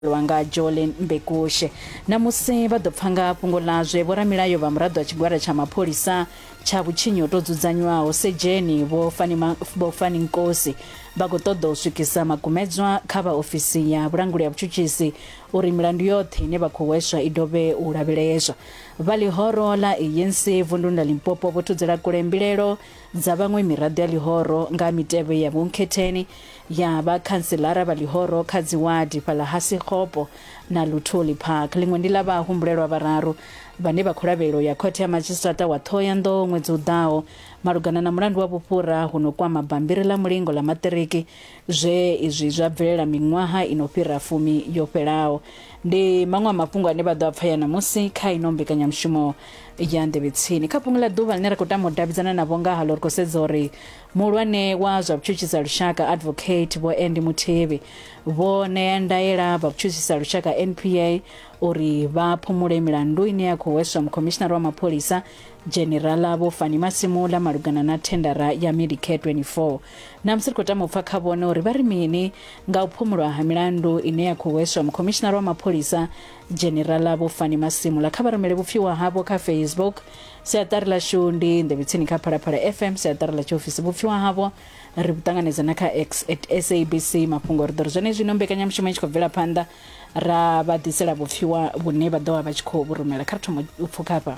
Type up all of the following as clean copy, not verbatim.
wanga Jolene Mbekushe na musi vha ḓo pfa nga fhungo ḽa zwe vhoramilayo vha muraḓo wa tshigwada tsha mapholisa tsha vhutshinyi ho tou dzudzanywaho sedzheni vho Fani Nkosi vha khou ṱoḓa u swikisa magumedzwa kha vha ofisi ya vhulanguli ya vhutshutshisi uri milandu yoṱhe ine vha khou hweswa i dovhe u lavheleswa. Vha ḽihoro ḽa ANC vunḓuni ḽa Limpopo vho thudzela kule mbilelo dza vhaṅwe miraḓo ya ḽihoro nga mitevhe ya vhunkhetheni ya vhakhanselara vha ḽihoro kha dzi wadi fhaḽa Hasikhopo na Luthuli Park. Ḽiṅwe ndi ḽa vhahumbulelwa vhararu vhane vha khou lavhelelwa ya khothe ya madzhisiṱirata wa Thohoyandou ṅwedzi u ḓaho malugana na mulandu wa vhufhura hu no kwama bambiri ḽa mulingo ḽa maṱiriki zwe izwi zwa bvelela miṅwaha ino fhira 10 yo fhelaho. Ndi maṅwe a mafhungo ane vha ḓo a pfa ya namusi kha ino mbekanyamushumo ya Nḓevhetsini. Kha fhungo ḽa ḓuvha ḽine ra khou tama u davhidzana navho nga haḽo ri khou sedza uri muhulwane wa zwa vhutshutshisa lushaka advocate Vho Andy Muthihi vho ṋea ndaela vha vhutshutshisa lushaka NPA uri vha phumule milandu ine ya khou hweswa mukhomishinara wa mapholisa General Vho Fani Masimula malugana na thendara ya Medicare 24. Na musi ri khou tama u pfa kha vhone uri vha ri mini nga u phumulwa ha milandu ine ya khou hweswa mukhomishinara wa mapholisa General Vho Fani Masimula. Kha vha rumele vhupfiwa havho kha Facebook siaṱari ḽashu ndi Nḓevhetsini kha Phalaphala FM, siaṱari ḽa tshiofisi vhupfiwa havho ri vhuṱanganedza na kha X @SABC mafhungo ri ḓo ri zwone zwino mbekanyamushumo i tshi khou bvela phanḓa ra vha ḓisela vhupfiwa vhune vha ḓo vha vha tshi khou vhurumela. Kha ri thoma u pfukha hafha.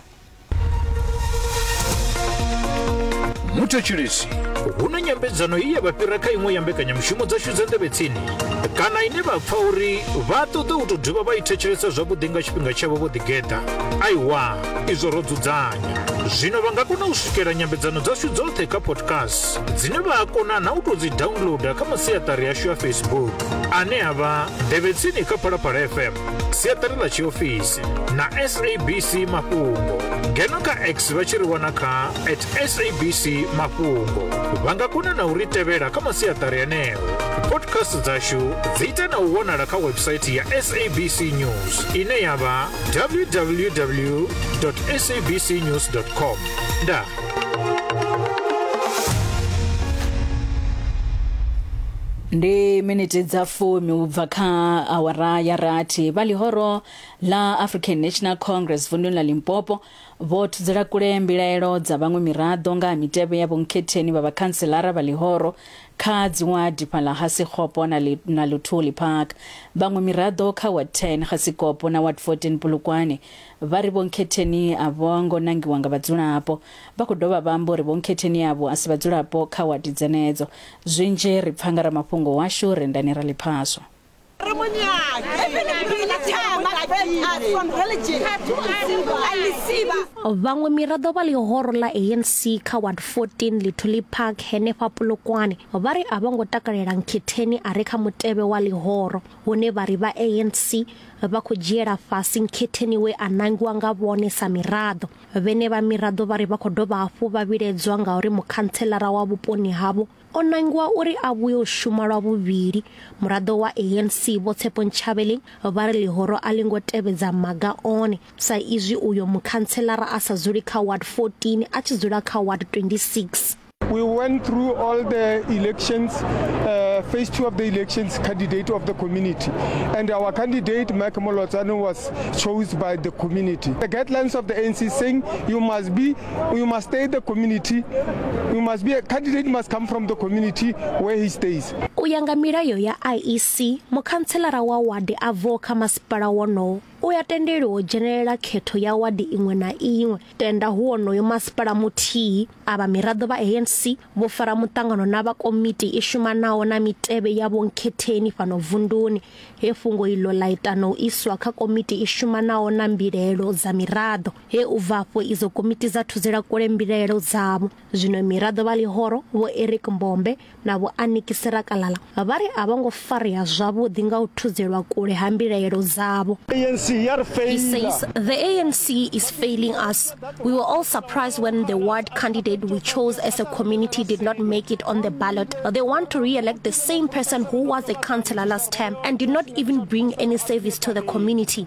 Muthetshelesi huna nyambedzano iya vha fhira kha iṅwe ya mbekanyamushumo dzashu dza Nḓevhetsini kana ine vha pfa uri vha ṱoḓa u tou dovha vha i thetshelesa zwavhuḓi nga tshifhinga tshavho vho ḓigeḓa. Aiwa, izwo ro dzudzanya. Zwino vha nga kona u swikela nyambedzano dzashu dzoṱhe kha podcast dzine vha a kona na u tou dzi downloada kha masiaṱari yashu ya Facebook ane a vha Nḓevhetsini kha Phalaphala FM, siaṱari ḽa tshiofisi na SABC Mafhungo. Ngeno kha X vha tshi ri wana kha @SABC Mafhungo. Vha nga kona na u ri tevhela kha masiaṱari eneo. Podcast dzashu dzi ita na u wanala kha website ya SABC News ine ya vha www.sabcnews.com. Da. Ndi minute dza 10 u bva kha awara ya rathi. Vha ḽihoro ḽa African National Congress vunḓuni ḽa Limpopo vho thudzela kule mbilaelo dza vhaṅwe miraḓo nga mitevhe ya vhunkhetheni vha vhakhanselara vha ḽihoro kha dziwadi fhaḽa Hasikhopo na Luthuli Park. Vhaṅwe miraḓo kha Ward 10 Hasikhopo na Ward 14 Polokwane vha ri vhunkhetheni a vho ngo nangiwa nga vhadzulapo. Vha khou dovha vha amba uri vhunkhetheni avho a si vhadzulapo kha wadi dzenedzo. Zwinzhi ri pfa nga ramafhungo washu Rendani Raliphaso. Vhaṅwe miraḓo vha ḽihoro ḽa ANC kha Ward 14 Luthuli Park henefha Polokwane vha ri a vho ngo takalela nkhetheni a re kha mutevhe wa ḽihoro hune vha ri vha ANC vha khou dzhiela fhasi nkhetheni we a nangiwa nga vhone sa miraḓo. Vhene vha miraḓo vha ri vha khou dovha hafhu vha vhiledzwa nga uri mukhantselara wa vhuponi havho o nangiwa uri a vhuye u shuma lwa vhuvhili. Muraḓo wa ANC Vho Tshepo Ntshavheni vha ri ḽihoro a ḽi ngo tevhedza maga one sa izwi uyo mukhantselara a sa dzuli kha Ward 14 a tshi dzula kha Ward 26. We went through all the elections, phase 2 of the elections, candidate of the community. And our candidate, Mike Molotsane, was chosen by the community. The guidelines of the ANC saying you must stay in the community, a candidate must come from the community where he stays. Uyanga milayo ya IEC, mukhantselara wa wadi a vo kha masipala wono uya tendeliwa u dzhenelela khetho ya wadi iṅwe na iṅwe. Tenda hu wonoyo masipala muthihi ava miraḓo vha ANC vho fara muṱangano na vha komiti i shumanaho na mitevhe ya vhunkhetheni fhano vunḓuni. He fungo iḽo ḽa ita na u iswa kha komiti i shumanaho na mbilaelo dza miraḓo. He u bva afho izo komiti dza thudzela kule mbilaelo dzavho. Zwino miraḓo vha ḽihoro vho Eric Mbombe na vho Anikisera Kalala vha ri a vho ngo farea zwavhuḓi nga u thudzelwa kule ha mbilaelo dzavho. ANC He says the ANC is failing us. We were all surprised when the ward candidate we chose as a community did not make it on the ballot. They want to re-elect the same person who was a councillor last term and did not even bring any service to the community.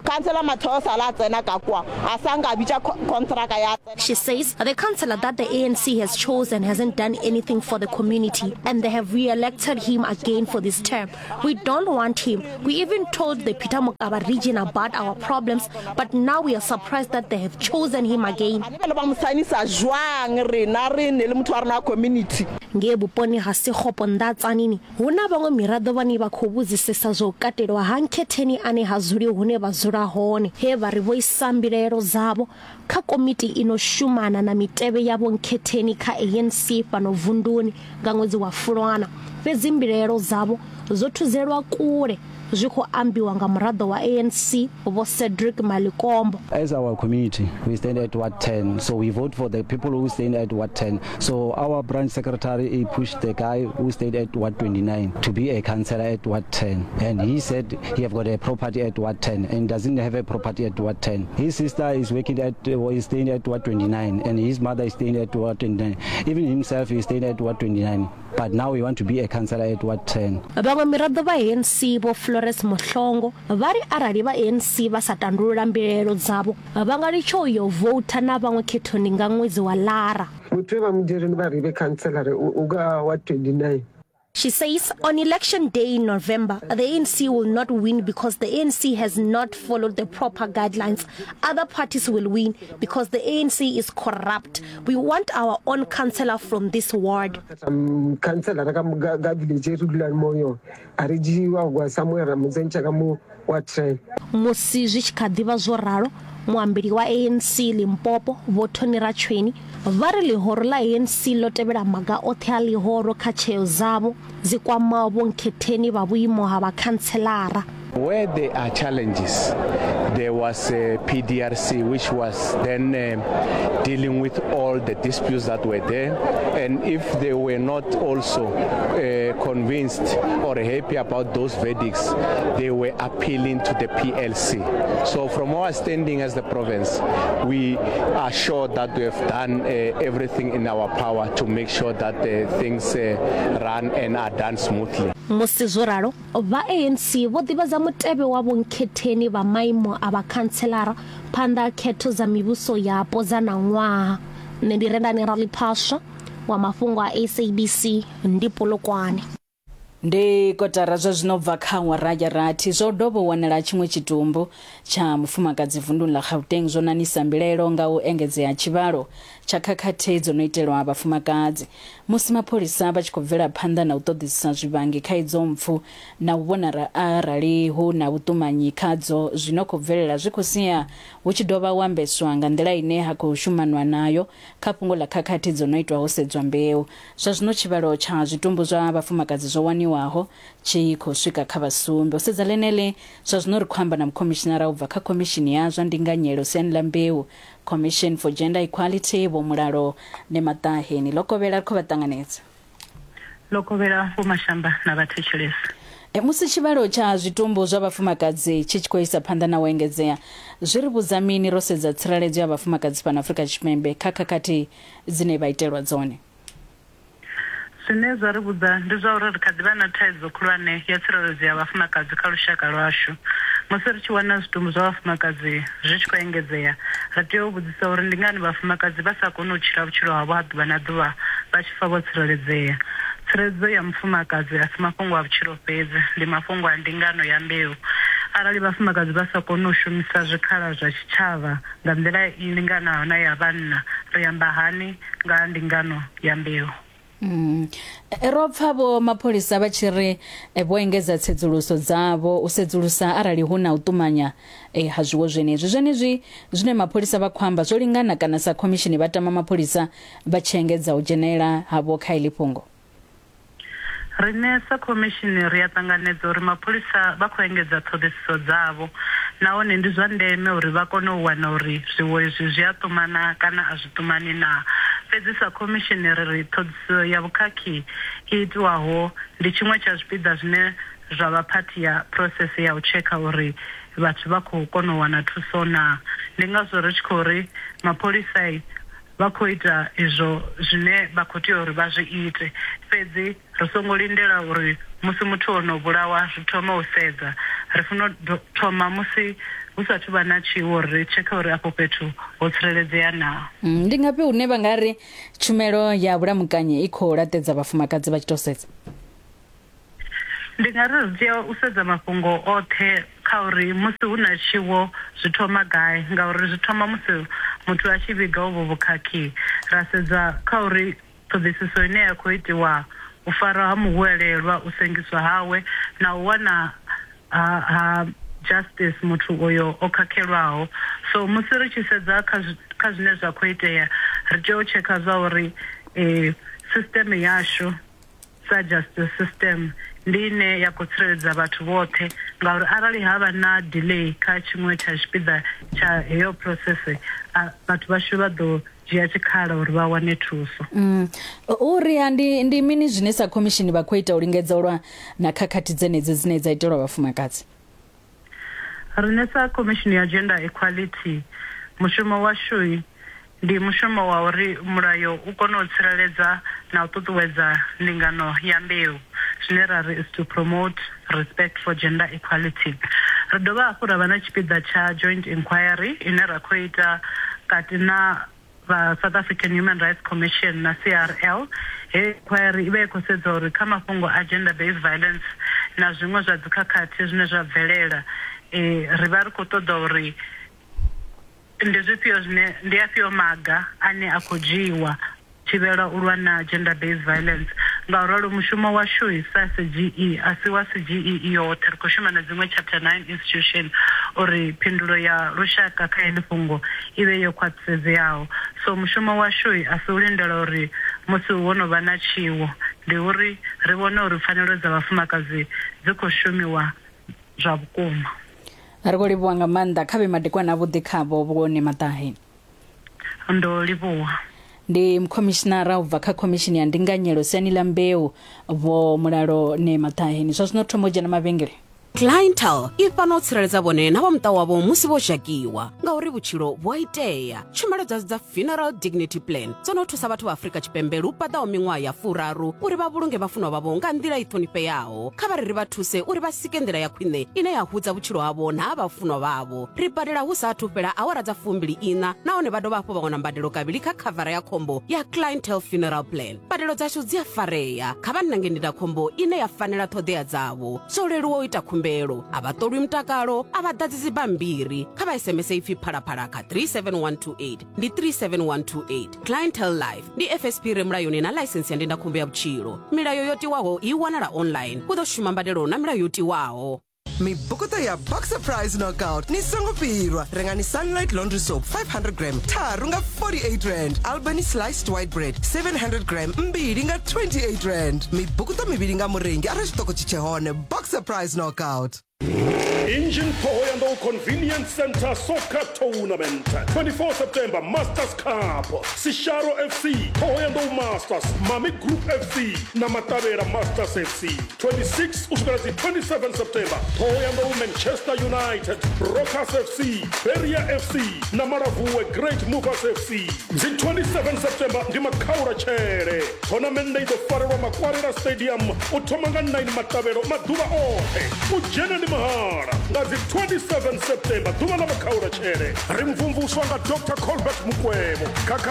She says the councillor that the ANC has chosen hasn't done anything for the community and they have re-elected him again for this term. We don't want him. We even told the Peter Mokaba region about our problems, but now we are surprised that they have chosen him again. Ngebuponi ha se khoponda tsanini hona bangwe mirado bani ba khobuzisesa zo katelwa hanketheni ane hazuli hune bazula hone he bari boisambilelo zabo kha komiti inoshumana na mitebe yabo nketheni kha ANC pano vunduni nga ṅwedzi wa Fulwana fezimbilelo zabo zothuzelwa kule ziko ambiwa nga murado wa ANC Bo Cedric Malikombo. As our community, we stand at Ward 10, so we vote for the people who stand at Ward 10. So our branch secretary he pushed the guy who stayed at Ward 29 to be a councillor at Ward 10, and he said he have got a property at Ward 10 and doesn't have a property at Ward 10. His sister is working at is staying at Ward 29, and his mother is staying at Ward 29. Even himself is staying at Ward 29, but now we want to be a councillor at Ward 10. Bangwe mirado ba ANC Bo Flores Mohlongo vari arali ba ANC ba satandulula mbilelo dzabo bangali cho yo vote na bangwe khethoni nga ṅwedzi wa Lara. Mutwe mujeri bari be councillor uga wa 29. She says on election day in November, the ANC will not win because the ANC has not followed the proper guidelines. Other parties will win because the ANC is corrupt. We want our own councillor from this ward. Councillor ga village rulan moyo arijiwa wa Samuel Muzencha gamu wa train. Musizwi chikadiva zoraro muambiri wa ANC Limpopo Votoni Rachweni vari lihoro la ANC lotebela maga othe a lihoro kha cheo zabo zikwama bonkhetheni ba buimo ha ba councillora. Where there are challenges, there was a PDRC which was then dealing with all the disputes that were there, and if they were not also convinced or happy about those verdicts, they were appealing to the PLC. So from our standing as the province, we are sure that we have done everything in our power to make sure that things run and are done smoothly. Musizoraro va ANC vo dibaza mutebe wa bonkhetheni ba maimo aba councillora phanda khetho za mibuso yapo za nangwa ne direnda ne rali phasha wa mafungwa a SABC ndi Polokwane. Ndi kotara zwa zwino bva kha awara ya rathi zwo dovha wanela tshiṅwe tshitumbu tsha mufumakadzi vunduni la Gauteng zwo nanisa mbilelo nga u engedzea tshivhalo tsha khakhathi dzo no itelwa vhafumakadzi musi mapholisa vha tshi khou bvela phanḓa na u ṱoḓisisa zwivhangi kha idzo mpfu na u vhona arali hu na vhuṱumanyi khadzo zwino khou bvelela zwi khou sia hu tshi dovha u ambeswa nga nḓila ine ha khou shumanwa nayo kha fhungo ḽa khakhathi dzo no itwa ho sedzwa mbeu. Zwa zwino tshivhalo tsha zwitumbu zwa vhafumakadzi zwo waniwaho tshi khou swika kha vhasumbe. U sedza ḽeneḽe zwa zwino ri khou amba na mukomishinara u bva kha komishini ya zwa ndinganyelo siani ḽa mbeu Commission for Gender Equality Vho Mulalo ne Mataheni. Lokovela khou vha ṱanganedza. Lokovela Vho Mashamba na vhathetshelesi. Musi tshivhalo tsha zwitumbu zwa vhafumakadzi tshi khou isa phanḓa na u engedzea zwi ri vhudza mini ro sedza tsireledzo ya vhafumakadzi fhano Afrika Tshipembe kha khakhathi dzine vha itelwa dzone? Zwine zwa ri vhudza ndi zwa uri ri kha ḓivha na thaidzo khulwane ya tsireledzo ya vhafumakadzi kha lushaka lwashu. Musi ri tshi wana zwitumbu zwa vhafumakadzi zwi tshi khou engedzea ri tea u vhudzisa uri ndi ngani vhafumakadzi vha sa koni u tshila vhutshilo havho ha ḓuvha na ḓuvha vha tshi pfa vho tsireledzea. Tsireledzo ya mufumakadzi a si mafhungo a vhutshilo fhedzi, ndi mafhungo a ndingano ya mbeu. Arali vhafumakadzi vha sa koni u shumisa zwikhala zwa tshitshavha nga nḓila i linganaho na ya vhanna, ri amba hani nga ndingano ya mbeu? Ro pfa vho mapholisa vha tshi ri vho engedza tsedzuluso dzavho u sedzulusa arali hu na u ṱumanya ha zwiwo zwenezwi zwine mapholisa vha khou amba zwo lingana kana sa komishini vha tama mapholisa vha tshi engedza u dzhenela havho kha iḽi fhungo? Rine sa komishini ri a ṱanganedza uri mapholisa vha khou engedza ṱhoḓisiso dzavho nahone ndi zwa ndeme uri vha kone u wana uri zwiwo izwi zwi a ṱumana kana a zwi ṱumani na. Fhedzi sa komishini ri ṱhoḓisiso ya vhukhakhi i itwaho ndi tshiṅwe tsha zwipiḓa zwine zwa vha part ya process ya u checka uri vhathu vha khou kona u wana thuso na. Ndi ngazwo ri tshi khou ri mapholisa vha khou ita izwo zwine vha khou tea uri vha zwi ite, fhedzi ri songo lindela uri musi muthu ono vhulawa zwi thoma u sedza. Ri funa thoma musi hu sathu vha na tshiwo ri checka uri afho fhethu ho tsireledzea na. Ndi ngafhi hune vha nga ri tshumelo ya vhulamukanyi i khou laṱedza vhafumakadzi vha tshi to sedza? Ndi nga ri ri tea u sedza mafhungo oṱhe kha uri musi hu na tshiwo zwi thoma gai, ngauri zwi thoma musi muthu a tshi vhiga uvho vhukhakhi. Ra sedza kha uri ṱhoḓisiso ine ya khou itiwa u fara ha muhwelelwa, u sengiswa hawe na u wana ha justice muthu uyo o khakhelwaho. So musi ri tshi sedza kha zwine zwa khou itea, ri tea u checka zwa uri system yashu sa justice system ndi ine ya khou tsireledza vhathu vhoṱhe, ngauri arali havha na delay kha tshiṅwe tsha tshipiḓa tsha heyo process vhathu vhashu vha ḓo dzhia tshikhala uri vha wane thuso. Uri ndi mini zwine sa commission vha khou ita u lingedza lwa na khakhathi dzenedzi dzine dza itelwa vhafumakadzi? Rine sa commission ya gender equality, mushumo washu ndi mushumo wa uri mulayo u kone u tsireledza na u ṱuṱuwedza ndingano ya mbeu, zwine ra ri is to promote respect for gender equality. Ri dovha hafhu ra vha na tshipiḓa tsha joint inquiry ine ra khou ita kati na va South African Human Rights Commission na CRL. Inquiry i vha i khou sedza uri kha mafhungo a gender based violence na zwiṅwe zwa dzikhakhathi zwine zwa bvelela, ri vha ri khou ṱoḓa uri ndi zwifhio zwine ndi afhio maga ane a khou dzhiiwa thivhela u lwa na gender based violence. Ngauralo mushumo washu sa CGE a si wa CGE yoṱhe, ri khou shuma na dziṅwe chapter 9 institution uri phindulo ya lushaka kha heḽi fhungo i vhe yo khwaṱhisedzeaho. So mushumo washu a si u lindela uri musi hu no vha na tshiwo, ndi uri ri vhone uri pfanelo dza vhafumakadzi dzi khou shumiwa zwa vhukuma. Ri khou livhuwa nga maanḓa kha vhe madekwana avhuḓi khavho vhone Mataheni. Ndo livhuwa. Ndi mkomishinara ubva kha commission ya ndinganyelo siani ḽa mbeu vho Mulalo ne Mataheni. Zwa zwino thoma u dzhena mavhengele. Clientele i fano u tsireledza vhone na vha muṱa wavho musi vho zhakiwa ngauri vhutshilo vhu a itea. Tshumelo dza funeral dignity plan dzo no thusa vhathu vha Afrika Tshipembe lu paḓaho miṅwaha ya 30 uri vha vhulunge vhafunwa vhavho nga nḓila i ṱhonifheaho. Kha vha ri vha thuse uri vha sike nḓila ya khwine ine ya hudza vhutshilo havho na vhafunwa vhavho. Ri badela hu sathu fhela awara dza 24 nahone vha dovha hafhu vha wana mbadelo kavhili kha khavara ya khombo ya clientele funeral plan. Badelo dzashu dzi a farea kha vha nange ndindakhombo ine ya fanela ṱhoḓea dzavho. Zwo leluwa u ita khumbelo, a vha ṱolwi mutakalo, a vha ḓadzi bambiri. Kha vha SMS ipfi phalaphala kha 37128 ndi 37128. Clientele Life ndi FSP re mulayoni na license ya ndindakhombo ya vhutshilo. Milayo yo tiwaho i wanala online. Hu ḓo shuma mbadelo na milayo yo tiwaho. Mibukuta ya Boxer Prize Knockout ni songo pirwa. Rengani Sunlight Laundry Soap 500 gram tharu nga 48 rand. Albany Sliced White Bread 700 gram mbili nga 28 rand. Mibukuta mivili nga murengi ara xitoko chichehone. Boxer Prize Knockout. Engine Pohoyando Convenience Center Soccer Tournament 24 September Masters Cup Sisharo FC Pohoyando Masters Mami Group FC na Matavera Masters FC 26 usukela 27 September Pohoyando Manchester United Rockers FC Beria FC na Maravuwe Great Movers FC 27 September ndi Makaura Chere tournament neido farwa Makwarera Stadium uthomanga 9 Matavero maduva ohe ujena ndi mahara ngazi 27 September duva na Makaura Chere rimvumvuswa nga Dr. Colbert Mukwebo